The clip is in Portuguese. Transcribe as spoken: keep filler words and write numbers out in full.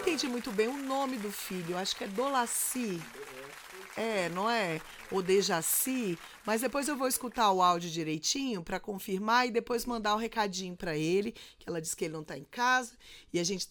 entendi muito bem o nome do filho. Eu acho que é Dolaci. É, não é? O Dejaci. Mas depois eu vou escutar o áudio direitinho para confirmar e depois mandar o recadinho para ele, que ela disse que ele não está em casa e a gente